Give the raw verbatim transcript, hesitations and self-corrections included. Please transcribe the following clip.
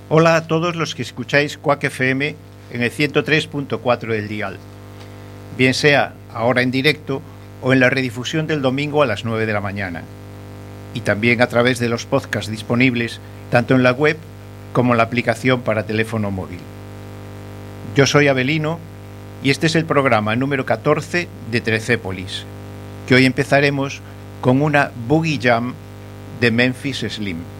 Hola a todos los que escucháis Quack F M en el ciento tres punto cuatro del dial, bien sea ahora en directo o en la redifusión del domingo a las nueve de la mañana, y también a través de los podcasts disponibles tanto en la web como en la aplicación para teléfono móvil. Yo soy Abelino y este es el programa número catorce de Trecépolis, que hoy empezaremos con una Boogie Jam de Memphis Slim.